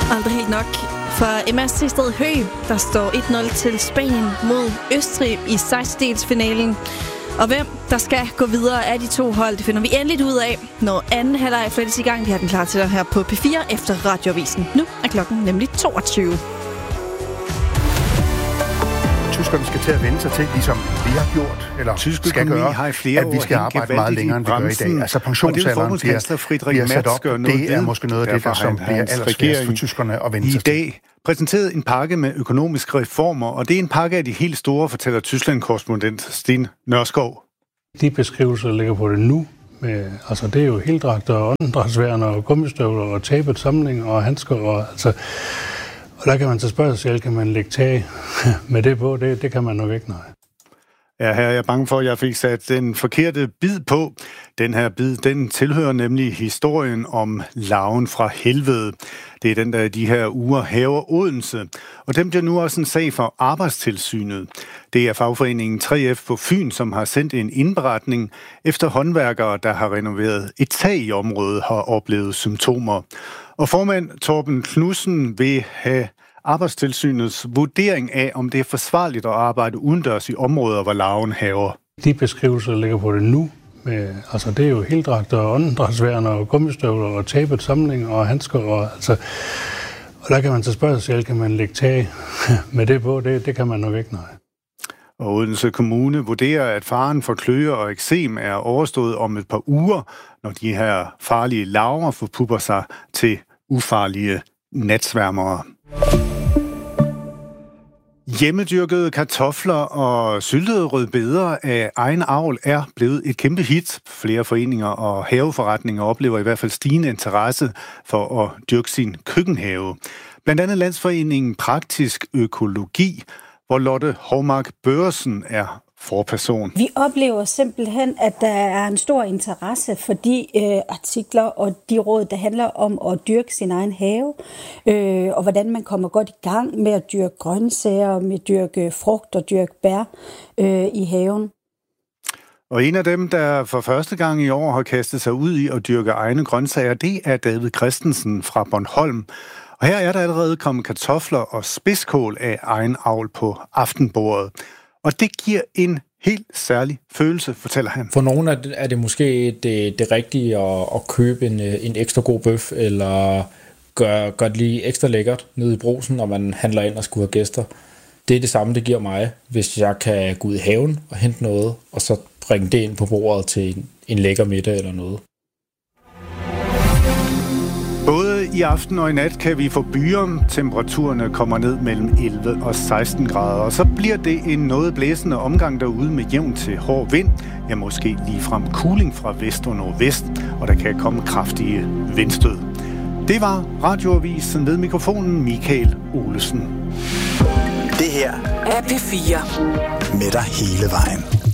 Aldrig helt nok. For MS Thisted Høgh, der står 1-0 til Spanien mod Østrig i 16-delsfinalen. Og hvem der skal gå videre af de to hold, det finder vi endeligt ud af, når anden halvleg flettes i gang. Vi har den klar til dig her på P4 efter Radioavisen. Nu er klokken nemlig 22. Tyskerne skal til at vende sig til, ligesom vi har gjort, eller tysk skal gøre, har i flere at vi skal arbejde meget længere, end vi gør i dag. Altså pensionsalderen bliver sat op. Det er måske noget af det, der som bliver allersværest for tyskerne at vende sig til. I dag præsenteret en pakke med økonomiske reformer, og det er en pakke af de helt store, fortæller Tyskland-korrespondent Sten Nørskov. De beskrivelser, der ligger på det nu, altså det er jo heldragter og åndedrætsværn og gummistøvler og tabet samling og handsker og altså... Og der kan man så spørge sig selv, kan man lægge tag med det på? Det kan man nok ikke, nej. Ja, her er jeg bange for, at jeg fik sat den forkerte bid på. Den her bid, den tilhører nemlig historien om larven fra helvede. Det er den, der i de her uger haver Odense. Og dem bliver nu også en sag for Arbejdstilsynet. Det er fagforeningen 3F på Fyn, som har sendt en indberetning efter håndværkere, der har renoveret et tag i området, har oplevet symptomer. Og formand Torben Knudsen vil have Arbejdstilsynets vurdering af, om det er forsvarligt at arbejde udendørs i områder, hvor larven haver. De beskrivelser, der ligger på det nu, altså det er jo heldragter og åndedrætsværn og gummistøvler og tabet samling og handsker og altså... Og der kan man så spørge sig selv, kan man lægge tag med det på? Det kan man nok ikke, nej. Og Odense Kommune vurderer, at faren for kløe og eksem er overstået om et par uger, når de her farlige larver forpupper sig til ufarlige natsværmere. Hjemmedyrkede kartofler og syltede rødbeder af egen avl er blevet et kæmpe hit. Flere foreninger og haveforretninger oplever i hvert fald stigende interesse for at dyrke sin køkkenhave. Blandt andet Landsforeningen Praktisk Økologi, hvor Lotte Hovmark Børsen er forperson. Vi oplever simpelthen, at der er en stor interesse for de artikler og de råd, der handler om at dyrke sin egen have, og hvordan man kommer godt i gang med at dyrke grøntsager, med at dyrke frugt og dyrke bær i haven. Og en af dem, der for første gang i år har kastet sig ud i at dyrke egne grøntsager, det er David Christensen fra Bornholm. Og her er der allerede kommet kartofler og spidskål af egen avl på aftenbordet. Og det giver en helt særlig følelse, fortæller han. For nogle er det måske det rigtige at købe en ekstra god bøf, eller gøre det lige ekstra lækkert nede i Brugsen, når man handler ind og skal have gæster. Det er det samme, det giver mig, hvis jeg kan gå ud i haven og hente noget, og så bringe det ind på bordet til en lækker middag eller noget. Både i aften og i nat kan vi få byer. Temperaturerne kommer ned mellem 11 og 16 grader, og så bliver det en noget blæsende omgang derude med jævn til hård vind. Ja, måske ligefrem kuling fra vest og nordvest, og der kan komme kraftige vindstød. Det var Radioavisen ved mikrofonen Michael Olesen. Det her er P4 med dig hele vejen.